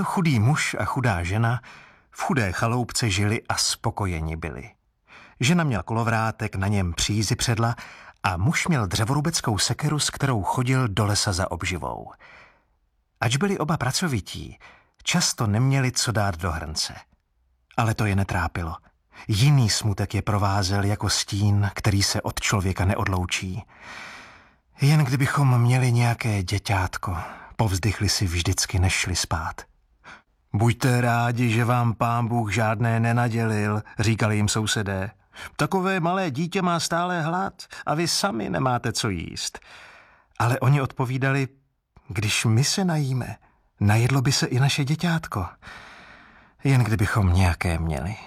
chudý muž a chudá žena v chudé chaloupce žili a spokojeni byli. Žena měla kolovrátek, na něm přízi předla a muž měl dřevorubeckou sekeru, s kterou chodil do lesa za obživou. Ač byli oba pracovití, často neměli co dát do hrnce. Ale to je netrápilo. Jiný smutek je provázel jako stín, který se od člověka neodloučí. Jen kdybychom měli nějaké děťátko, povzdychli si vždycky, než šli spát. Buďte rádi, že vám Pán Bůh žádné nenadělil, říkali jim sousedé. Takové malé dítě má stále hlad a vy sami nemáte co jíst. Ale oni odpovídali, když my se najíme, najedlo by se i naše děťátko. Jen kdybychom nějaké měli.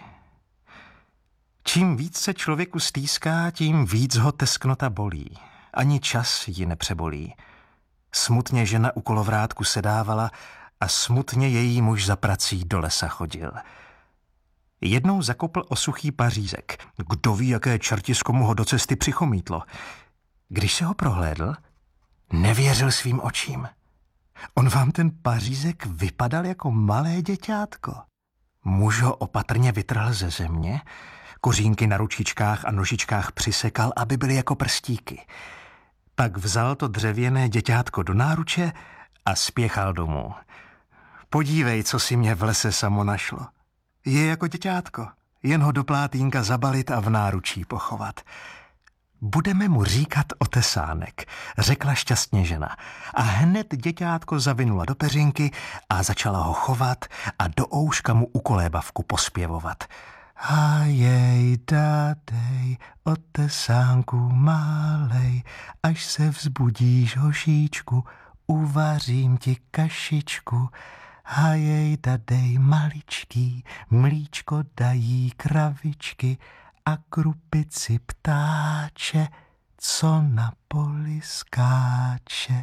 Čím víc se člověku stýská, tím víc ho tesknota bolí. Ani čas ji nepřebolí. Smutně žena u kolovrátku sedávala a smutně její muž za prací do lesa chodil. Jednou zakopl o suchý pařízek. Kdo ví, jaké čertisko mu ho do cesty přichomítlo. Když se ho prohlédl, nevěřil svým očím. On vám ten pařízek vypadal jako malé děťátko. Muž ho opatrně vytrhl ze země, kořínky na ručičkách a nožičkách přisekal, aby byly jako prstíky. Pak vzal to dřevěné děťátko do náruče a spěchal domů. Podívej, co si mě v lese samo našlo. Je jako děťátko, jen ho do plátínka zabalit a v náručí pochovat. Budeme mu říkat Otesánek, řekla šťastně žena. A hned děťátko zavinula do peřinky a začala ho chovat a do ouška mu u kolébavku pospěvovat. A jej dádej, Otesánku málej, až se vzbudíš, hošíčku, uvařím ti kašičku. A jej dádej, maličký, mlíčko dají kravičky a krupici ptáče, co na poli skáče.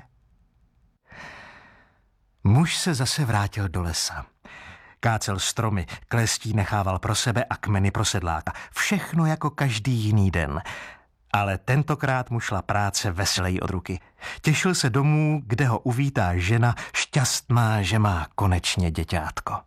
Muž se zase vrátil do lesa. Kácel stromy, klestí nechával pro sebe a kmeny pro sedláka. Všechno jako každý jiný den. Ale tentokrát mu šla práce veseleji od ruky. Těšil se domů, kde ho uvítá žena, šťastná, že má konečně děťátko.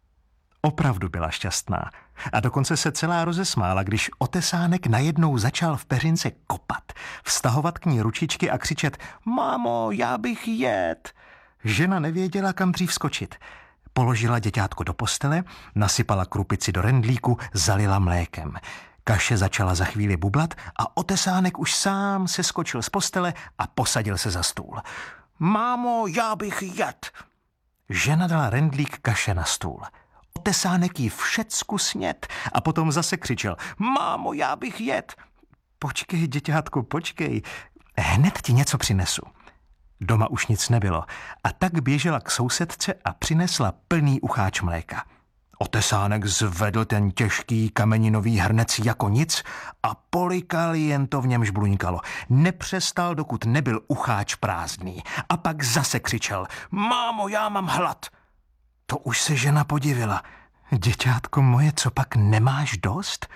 Opravdu byla šťastná a dokonce se celá rozesmála, když Otesánek najednou začal v peřince kopat, vztahovat k ní ručičky a křičet Mámo, já bych jet. Žena nevěděla, kam dřív skočit. Položila děťátko do postele, nasypala krupici do rendlíku, zalila mlékem. Kaše začala za chvíli bublat a Otesánek už sám se skočil z postele a posadil se za stůl. Mámo, já bych jet. Žena dala rendlík kaše na stůl. Otesánek jí všecku snět a potom zase křičel Mámo, já bych jet. Počkej, děťátku, počkej, hned ti něco přinesu. Doma už nic nebylo a tak běžela k sousedce a přinesla plný ucháč mléka. Otesánek zvedl ten těžký kameninový hrnec jako nic a polikal, jen to v něm žbluňkalo. Nepřestal, dokud nebyl ucháč prázdný. A pak zase křičel Mámo, já mám hlad. To už se žena podivila. Děťátko moje, co pak nemáš dost?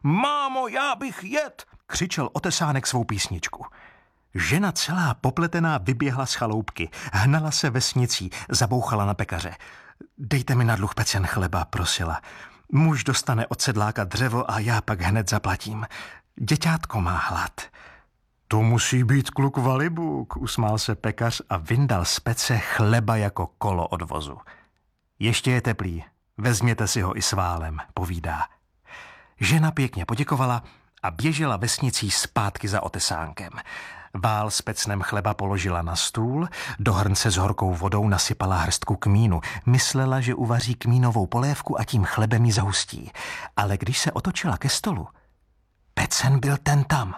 Mámo, já bych jet, křičel Otesánek svou písničku. Žena celá popletená vyběhla z chaloupky, hnala se vesnicí, zabouchala na pekaře. Dejte mi na dluh pecen chleba, prosila. Muž dostane od sedláka dřevo a já pak hned zaplatím. Děťátko má hlad. To musí být kluk Valibuk, usmál se pekař a vyndal z pece chleba jako kolo od vozu. Ještě je teplý, vezměte si ho i s válem, povídá. Žena pěkně poděkovala a běžela vesnicí zpátky za Otesánkem. Vál s pecnem chleba položila na stůl, do hrnce s horkou vodou nasypala hrstku kmínu. Myslela, že uvaří kmínovou polévku a tím chlebem ji zahustí. Ale když se otočila ke stolu, pecen byl ten tam.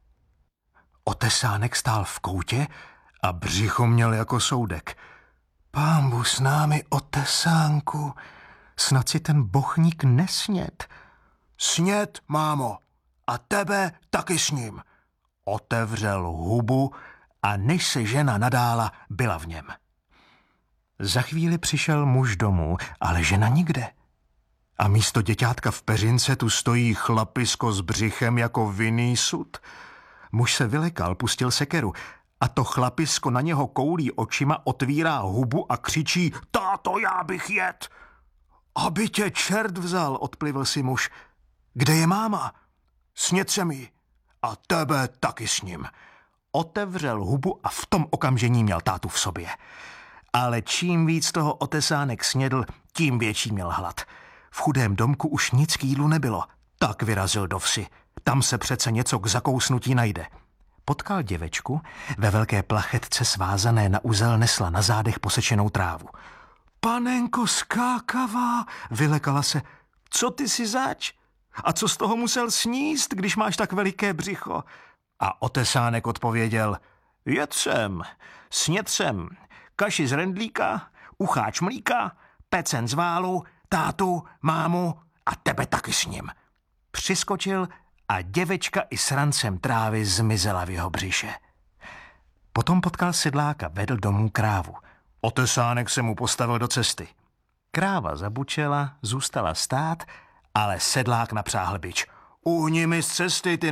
Otesánek stál v koutě a břicho měl jako soudek. Pán Bůh s námi, Otesánku, snad si ten bochník nesnět. Snět, mámo, a tebe taky s ním. Otevřel hubu a než se žena nadála, byla v něm. Za chvíli přišel muž domů, ale žena nikde. A místo děťátka v peřince tu stojí chlapisko s břichem jako vinný sud. Muž se vylekal, pustil sekeru A to chlapisko na něho koulí očima, otvírá hubu a křičí: Táto, já bych jet! Aby tě čert vzal, odplivl si muž. Kde je máma? Sněd se mi. A tebe taky s ním. Otevřel hubu a v tom okamžení měl tátu v sobě. Ale čím víc toho otesánek snědl, tím větší měl hlad. V chudém domku už nic k jídlu nebylo. Tak vyrazil do vsi. Tam se přece něco k zakousnutí najde. Potkal děvečku, ve velké plachetce svázané na uzel nesla na zádech posečenou trávu. Panenko skákavá, vylekala se. Co ty si zač? A co z toho musel sníst, když máš tak veliké břicho? A otesánek odpověděl: Jet jsem, sněd jsem, kaši z rendlíka, ucháč mlíka, pecen z válu, tátu, mámu a tebe taky s ním. Přiskočil a děvečka i s rancem trávy zmizela v jeho břiše. Potom potkal sedláka, vedl domů krávu. Otesánek se mu postavil do cesty. Kráva zabučela, zůstala stát, ale sedlák napřáhl bič. Uhni mi z cesty, ty